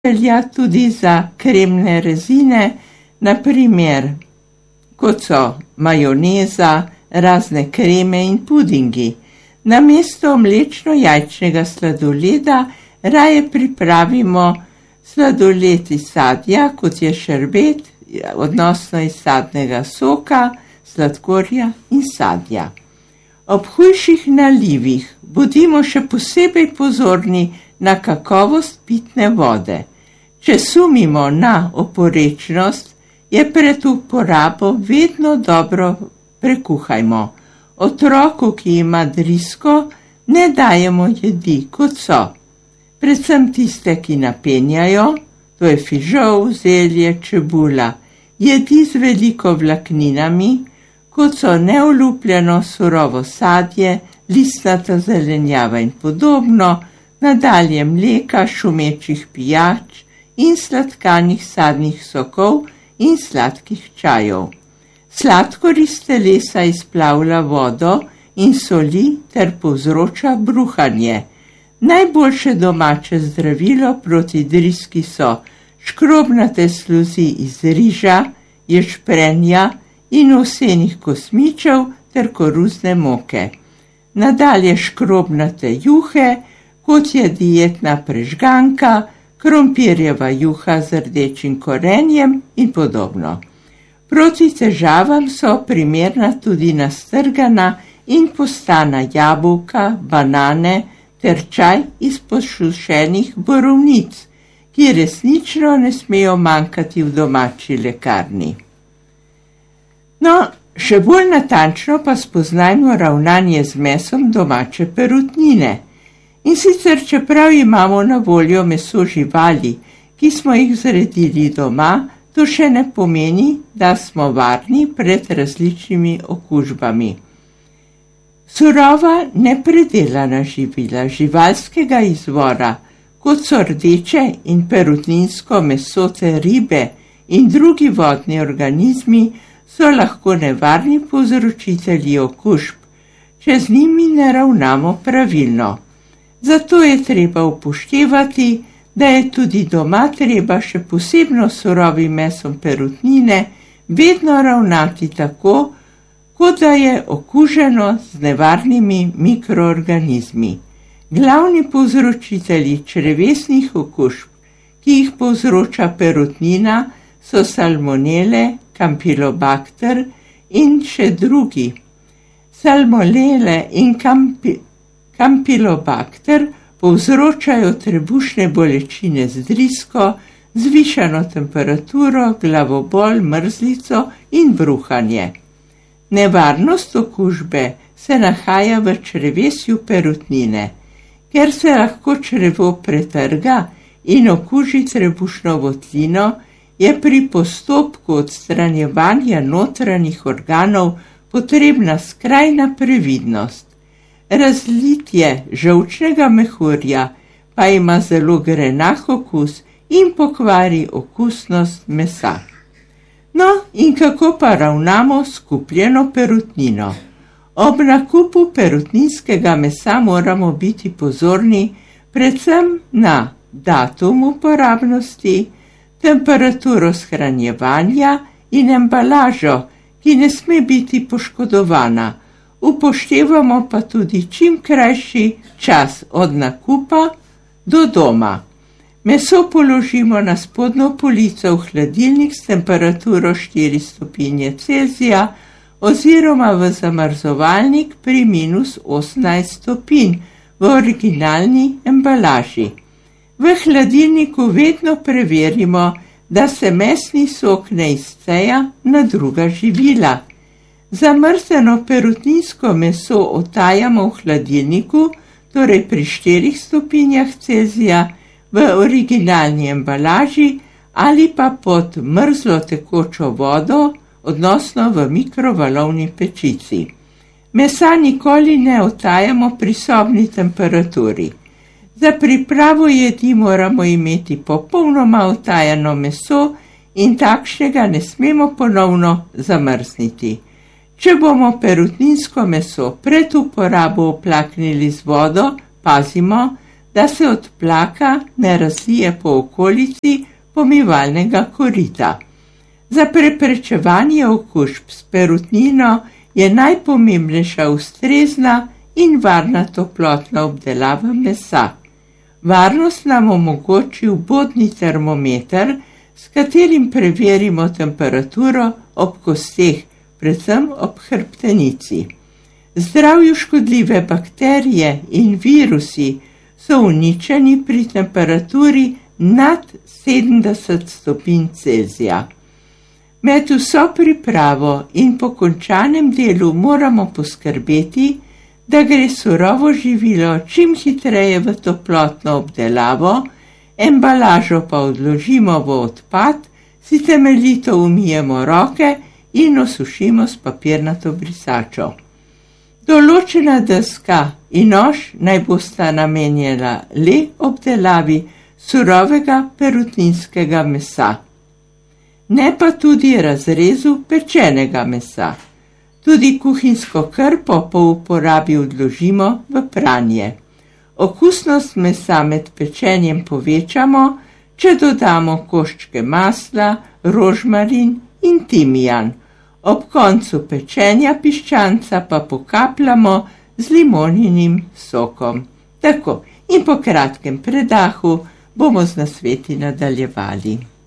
velja tudi za kremne rezine, naprimer, kot so majoneza, razne kreme in pudingi. Namesto mlečno-jajčnega sladoleda raje pripravimo sladoled iz sadja, kot je šerbet, odnosno iz sadnega soka, sladkorja in sadja. Ob hujših nalivih bodimo še posebej pozorni na kakovost pitne vode. Če sumimo na oporečnost, je pred uporabo vedno dobro prekuhajmo. Otroku, ki ima drisko, ne dajemo jedi, kot so. Predvsem tiste, ki napenjajo, to je fižol, zelje, čebula, jedi z veliko vlakninami, kot so neolupljeno surovo sadje, listnata zelenjava in podobno, nadalje mleka, šumečih pijač in sladkanih sadnih sokov in sladkih čajev. Sladkor iz telesa izplavlja vodo in soli ter povzroča bruhanje. Najboljše domače zdravilo proti driski so škrobnate sluzi iz riža, ješprenja in ovsenih kosmičev ter koruzne moke. Nadalje škrobnate juhe, kot je dietna prežganka, krompirjeva juha z rdečim korenjem in podobno. Proti težavam so primerna tudi nastrgana in postana jabolka, banane ter čaj iz posušenih borovnic, ki resnično ne smejo manjkati v domači lekarni. No, še bolj natančno pa spoznajmo ravnanje z mesom domače perutnine. In sicer, čeprav imamo na voljo meso živali, ki smo jih zredili doma, to še ne pomeni, da smo varni pred različnimi okužbami. Surova, nepredelana živila živalskega izvora, kot so rdeče in perutninsko meso ter ribe in drugi vodni organizmi, so lahko nevarni povzročitelji okužb, če z njimi ne ravnamo pravilno. Zato je treba upoštevati, da je tudi doma treba še posebno surovim mesom perutnine vedno ravnati tako, kot da je okuženo z nevarnimi mikroorganizmi. Glavni povzročitelji črevesnih okužb, ki jih povzroča perutnina, so salmonele, kampilobakter in še drugi. Salmonele in kampilobakter povzročajo trebušne bolečine z drisko, zvišano temperaturo, glavobol, mrzlico in bruhanje. Nevarnost okužbe se nahaja v črevesju perutnine. Ker se lahko črevo pretrga in okuži trebušno votlino, je pri postopku odstranjevanja notranjih organov potrebna skrajna previdnost. Razlitje žolčnega mehurja pa ima zelo grenah okus in pokvari okusnost mesa. No, in kako pa ravnamo s kupljeno perutnino? Ob nakupu perutninskega mesa moramo biti pozorni predvsem na datum uporabnosti, temperaturo shranjevanja in embalažo, ki ne sme biti poškodovana. Upoštevamo pa tudi čim krajši čas od nakupa do doma. Meso položimo na spodnjo polico v hladilnik s temperaturo 4 stopinje Celzija oziroma v zamrzovalnik pri -18 stopinj v originalni embalaži. V hladilniku vedno preverimo, da se mesni sok ne izceja na druga živila. Zamrzeno perutninsko meso otajamo v hladilniku, torej pri 4 stopinjah Celzija, v originalni embalaži ali pa pod mrzlo tekočo vodo, odnosno v mikrovalovni pečici. Mesa nikoli ne otajamo pri sobni temperaturi. Za pripravo jedi moramo imeti popolnoma otajano meso in takšnega ne smemo ponovno zamrzniti. Če bomo perutninsko meso pred uporabo oplaknili z vodo, pazimo, da se od plaka ne razlije po okolici pomivalnega korita. Za preprečevanje okužb s perutnino je najpomembnejša ustrezna in varna toplotna obdelava mesa. Varnost nam omogoči vbodni termometer, s katerim preverimo temperaturo ob kosteh, predvsem ob hrbtenici. Zdravju škodljive bakterije in virusi so uničeni pri temperaturi nad 70 stopinj Celzija. Med vso pripravo in po končanem delu moramo poskrbeti, da gre surovo živilo čim hitreje v toplotno obdelavo, embalažo pa odložimo v odpad, si temeljito umijemo roke in osušimo s papirnato brisačo. Določena deska in nož naj bosta namenjena le obdelavi surovega perutninskega mesa, ne pa tudi razrezu pečenega mesa. Tudi kuhinjsko krpo po uporabi odložimo v pranje. Okusnost mesa med pečenjem povečamo, če dodamo koščke masla, rožmarin in timijan. Ob koncu pečenja piščanca pa pokapljamo z limoninim sokom. Tako, in po kratkem predahu bomo z nasveti nadaljevali.